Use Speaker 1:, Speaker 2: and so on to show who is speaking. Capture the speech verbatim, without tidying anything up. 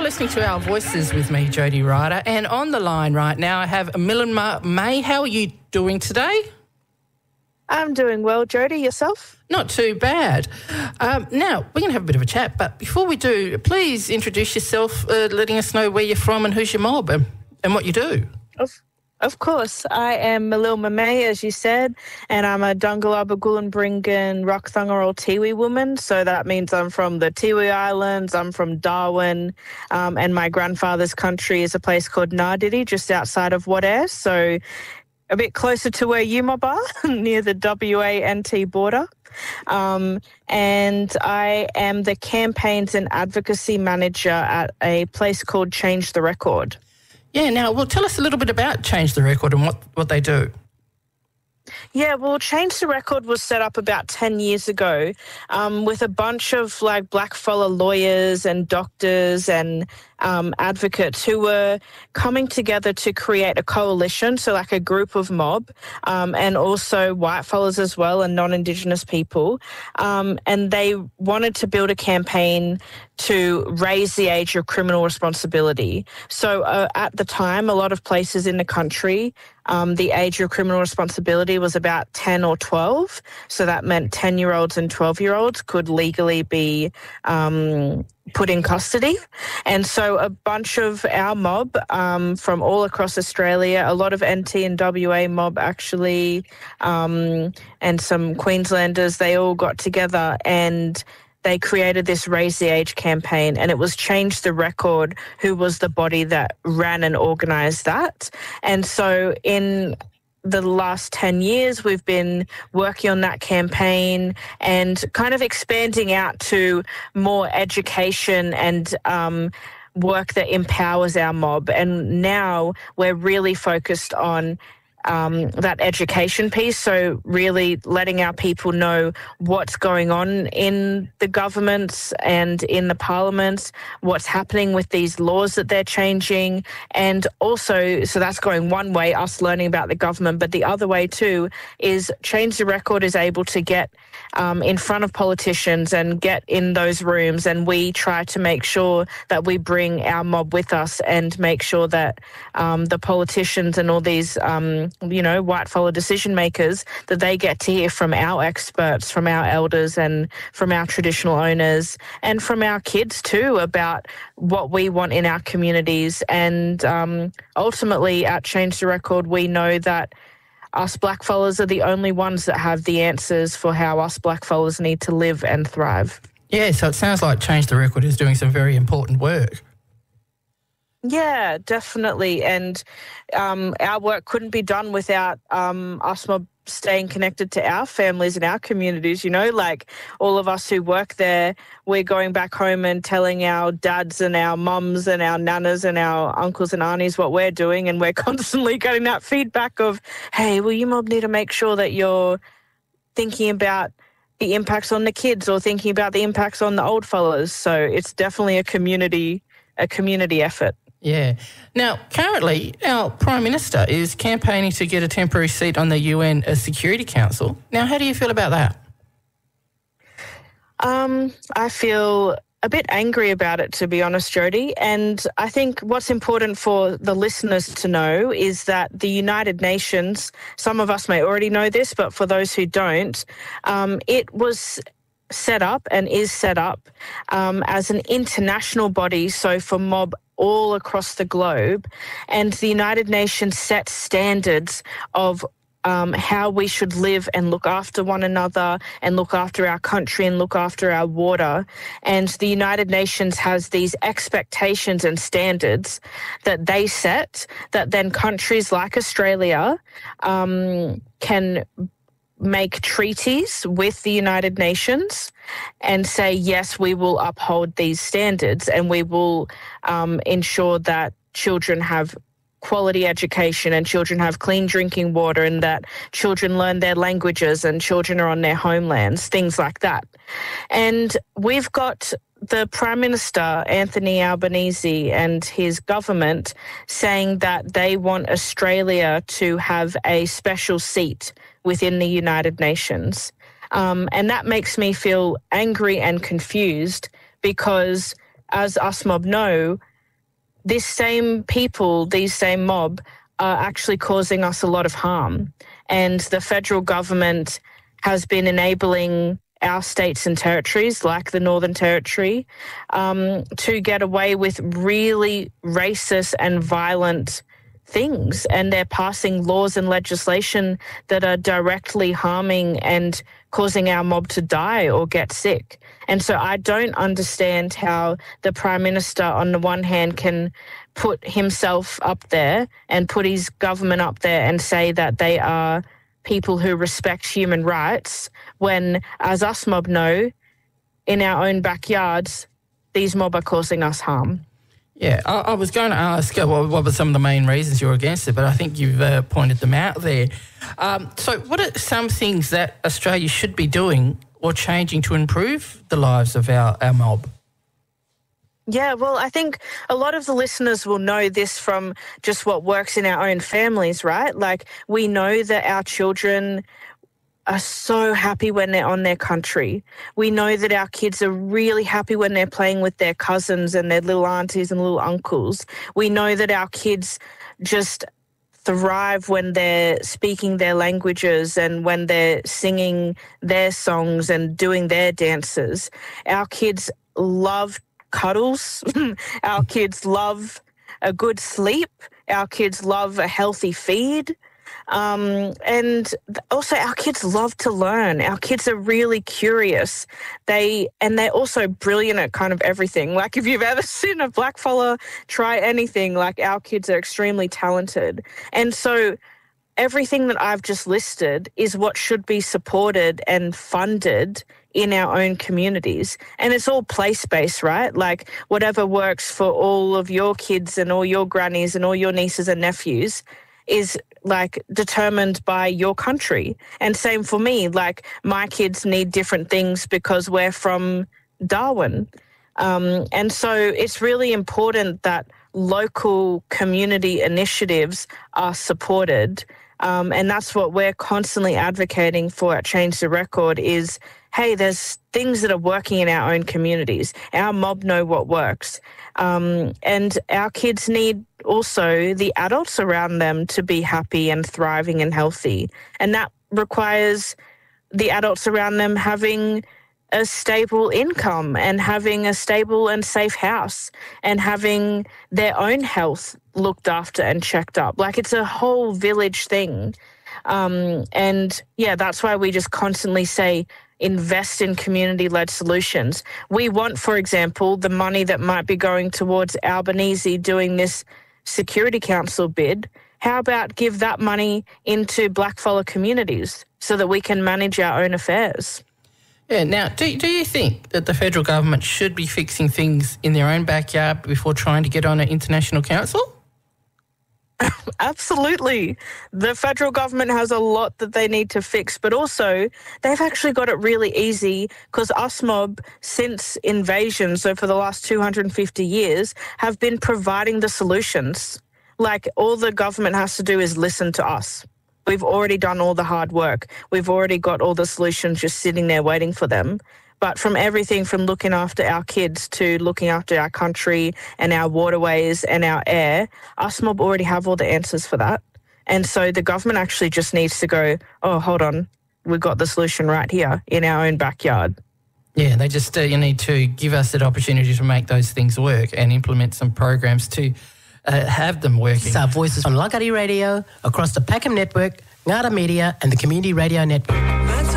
Speaker 1: listening to Our Voices with me, Jody Ryder, and on the line right now I have Milima May. How are you doing today?
Speaker 2: I'm doing well, Jody. Yourself?
Speaker 1: Not too bad. Um, now, we're going to have a bit of a chat, but before we do, please introduce yourself, uh, letting us know where you're from and who's your mob and, and what you do.
Speaker 2: Of, of course. I am Milima May, as you said, and I'm a Dungallaba Gullenbringen Rockthungerall Tiwi woman, so that means I'm from the Tiwi Islands, I'm from Darwin, um, and my grandfather's country is a place called Ngardidi, just outside of Wadair, so a bit closer to where you mob are, near the W A N T border. Um, and I am the campaigns and advocacy manager at a place called Change the Record.
Speaker 1: Yeah, now, well, tell us a little bit about Change the Record and what, what they do.
Speaker 2: Yeah, well, Change the Record was set up about ten years ago um, with a bunch of like blackfellow lawyers and doctors and um, advocates who were coming together to create a coalition, so like a group of mob, um, and also white fellas as well and non-Indigenous people. Um, and they wanted to build a campaign to raise the age of criminal responsibility. So uh, at the time, a lot of places in the country, um, the age of criminal responsibility was about ten or twelve. So that meant ten-year-olds and twelve-year-olds could legally be um, put in custody. And so a bunch of our mob um, from all across Australia, a lot of N T and W A mob actually, um, and some Queenslanders, they all got together and they created this Raise the Age campaign, and it was Change the Record who was the body that ran and organised that. And so in the last ten years, we've been working on that campaign and kind of expanding out to more education and um, work that empowers our mob. And now we're really focused on Um, that education piece, so really letting our people know what's going on in the governments and in the parliaments, what's happening with these laws that they're changing, and also, so that's going one way, us learning about the government, but the other way too is Change the Record is able to get um, in front of politicians and get in those rooms, and we try to make sure that we bring our mob with us and make sure that um, the politicians and all these um, you know, white fellow decision makers, that they get to hear from our experts, from our elders and from our traditional owners and from our kids too about what we want in our communities. And um, ultimately at Change the Record, we know that us blackfellas are the only ones that have the answers for how us blackfellas need to live and thrive.
Speaker 1: Yeah, so it sounds like Change the Record is doing some very important work.
Speaker 2: Yeah, definitely. And um, our work couldn't be done without um, us mob staying connected to our families and our communities, you know, like all of us who work there, we're going back home and telling our dads and our mums and our nanas and our uncles and aunties what we're doing, and we're constantly getting that feedback of, hey, well, you mob need to make sure that you're thinking about the impacts on the kids or thinking about the impacts on the old fellas. So it's definitely a community, a community effort.
Speaker 1: Yeah. Now, currently, our Prime Minister is campaigning to get a temporary seat on the U N Security Council. Now, how do you feel about that?
Speaker 2: Um, I feel a bit angry about it, to be honest, Jody. And I think what's important for the listeners to know is that the United Nations, some of us may already know this, but for those who don't, um, it was set up and is set up um, as an international body, so for mob all across the globe, and the United Nations set standards of um, how we should live and look after one another and look after our country and look after our water. And the United Nations has these expectations and standards that they set that then countries like Australia um, can make treaties with the United Nations and say, yes, we will uphold these standards and we will um, ensure that children have quality education and children have clean drinking water and that children learn their languages and children are on their homelands, things like that. And we've got the Prime Minister, Anthony Albanese, and his government saying that they want Australia to have a special seat within the United Nations. Um, and that makes me feel angry and confused because, as us mob know, this same people, these same mob, are actually causing us a lot of harm. And the federal government has been enabling our states and territories, like the Northern Territory, um, to get away with really racist and violent things. And they're passing laws and legislation that are directly harming and causing our mob to die or get sick. And so I don't understand how the Prime Minister, on the one hand, can put himself up there and put his government up there and say that they are people who respect human rights, when, as us mob know, in our own backyards, these mob are causing us harm.
Speaker 1: Yeah, I, I was going to ask uh, what, what were some of the main reasons you're against it, but I think you've uh, pointed them out there. Um, so what are some things that Australia should be doing or changing to improve the lives of our, our mob?
Speaker 2: Yeah, well, I think a lot of the listeners will know this from just what works in our own families, right? Like, we know that our children are so happy when they're on their country. We know that our kids are really happy when they're playing with their cousins and their little aunties and little uncles. We know that our kids just thrive when they're speaking their languages and when they're singing their songs and doing their dances. Our kids love cuddles. Our kids love a good sleep. Our kids love a healthy feed. Um, and also our kids love to learn. Our kids are really curious. They, and they're also brilliant at kind of everything. Like, if you've ever seen a blackfella try anything, like, our kids are extremely talented. And so everything that I've just listed is what should be supported and funded in our own communities. And it's all place-based, right? Like, whatever works for all of your kids and all your grannies and all your nieces and nephews is, like, determined by your country. And same for me, like, my kids need different things because we're from Darwin. Um, and so it's really important that local community initiatives are supported. Um, and that's what we're constantly advocating for at Change the Record is, hey, there's things that are working in our own communities. Our mob know what works. Um, and our kids need also the adults around them to be happy and thriving and healthy. And that requires the adults around them having a stable income and having a stable and safe house and having their own health looked after and checked up. Like, it's a whole village thing. Um, and, yeah, that's why we just constantly say invest in community-led solutions. We want, for example, the money that might be going towards Albanese doing this Security Council bid. How about give that money into blackfella communities so that we can manage our own affairs?
Speaker 1: Yeah, now, do, do you think that the federal government should be fixing things in their own backyard before trying to get on an international council?
Speaker 2: Absolutely. The federal government has a lot that they need to fix, but also they've actually got it really easy because us mob, since invasion, so for the last two hundred fifty years, have been providing the solutions. Like, all the government has to do is listen to us. We've already done all the hard work. We've already got all the solutions just sitting there waiting for them. But from everything from looking after our kids to looking after our country and our waterways and our air, us mob already have all the answers for that. And so the government actually just needs to go, oh, hold on, we've got the solution right here in our own backyard.
Speaker 1: Yeah, they just uh, you need to give us that opportunity to make those things work and implement some programs to uh, have them working.
Speaker 3: It's our voices on Langkawi Radio, across the Peckham Network, Ngada Media and the Community Radio Network.